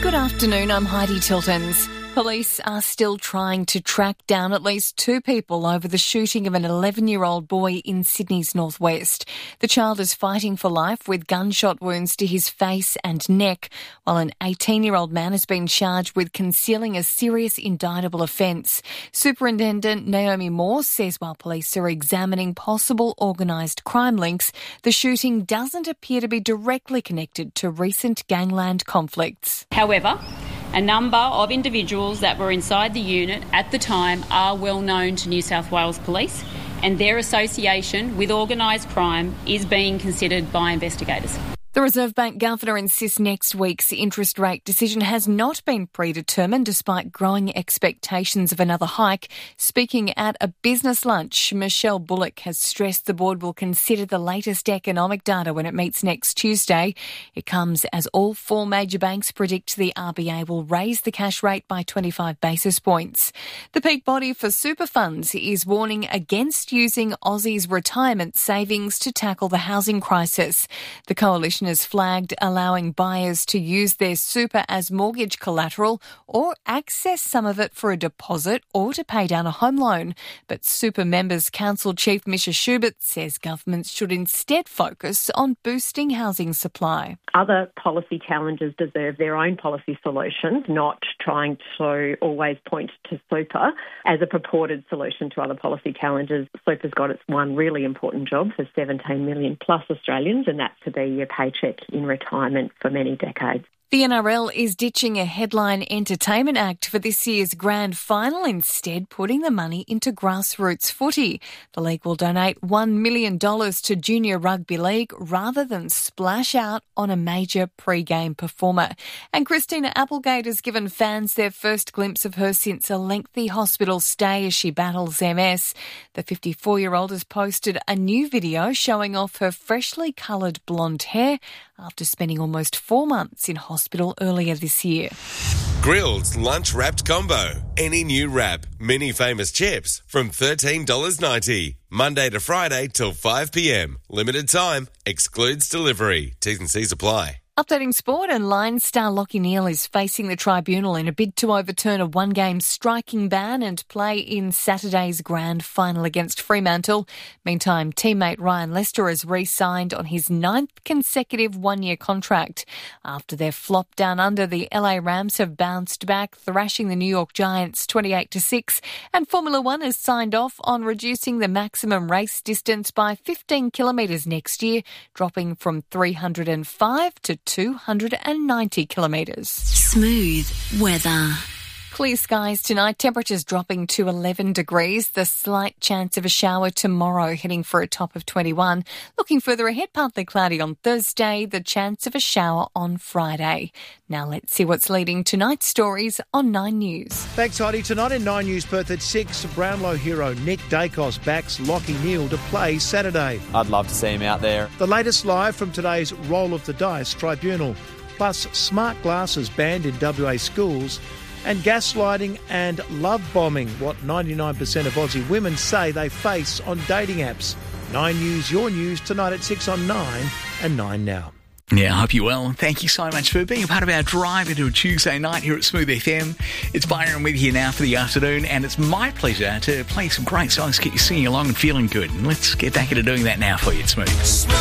Good afternoon, I'm Heidi Tiltons. Police are still trying to track down at least 2 people over the shooting of an 11-year-old boy in Sydney's northwest. The child is fighting for life with gunshot wounds to his face and neck, while an 18-year-old man has been charged with concealing a serious indictable offence. Superintendent Naomi Moore says while police are examining possible organised crime links, the shooting doesn't appear to be directly connected to recent gangland conflicts. However, a number of individuals that were inside the unit at the time are well known to New South Wales Police, and their association with organised crime is being considered by investigators. The Reserve Bank Governor insists next week's interest rate decision has not been predetermined despite growing expectations of another hike. Speaking at a business lunch, Michelle Bullock has stressed the board will consider the latest economic data when it meets next Tuesday. It comes as all 4 major banks predict the RBA will raise the cash rate by 25 basis points. The peak body for super funds is warning against using Aussies' retirement savings to tackle the housing crisis. The coalition has flagged allowing buyers to use their super as mortgage collateral or access some of it for a deposit or to pay down a home loan. But Super Members Council Chief Misha Schubert says governments should instead focus on boosting housing supply. Other policy challenges deserve their own policy solutions, not trying to always point to super as a purported solution to other policy challenges. Super's got its one really important job for 17 million plus Australians, and that's to be your paycheck in retirement for many decades. The NRL is ditching a headline entertainment act for this year's grand final, instead putting the money into grassroots footy. The league will donate $1 million to Junior Rugby League rather than splash out on a major pre-game performer. And Christina Applegate has given fans their first glimpse of her since a lengthy hospital stay as she battles MS. The 54-year-old has posted a new video showing off her freshly coloured blonde hair after spending almost 4 months in hospital earlier this year. Grill's Lunch Wrapped Combo. Any new wrap, mini famous chips from $13.90. Monday to Friday till 5 p.m. Limited time. Excludes delivery. T's and C's apply. Updating sport, and Lions star Lachie Neale is facing the tribunal in a bid to overturn a 1-game striking ban and play in Saturday's grand final against Fremantle. Meantime, teammate Ryan Lester has re-signed on his 9th consecutive 1-year contract. After their flop down under, the LA Rams have bounced back, thrashing the New York Giants 28-6, and Formula One has signed off on reducing the maximum race distance by 15 kilometres next year, dropping from 305 to 290 kilometres. Smooth weather. Clear skies tonight, temperatures dropping to 11 degrees. The slight chance of a shower tomorrow, heading for a top of 21. Looking further ahead, partly cloudy on Thursday, the chance of a shower on Friday. Now let's see what's leading tonight's stories on 9 News. Thanks, Heidi. Tonight in 9 News, Perth at 6, Brownlow hero Nick Dacos backs Lachie Neale to play Saturday. I'd love to see him out there. The latest live from today's Roll of the Dice tribunal, plus smart glasses banned in WA schools, and gaslighting and love bombing, what 99% of Aussie women say they face on dating apps. 9 News, your news, tonight at 6 on 9 and 9 now. Yeah, I hope you're well. Thank you so much for being a part of our drive into a Tuesday night here at Smooth FM. It's Byron with you now for the afternoon, and it's my pleasure to play some great songs, get you singing along and feeling good. And let's get back into doing that now for you at Smooth.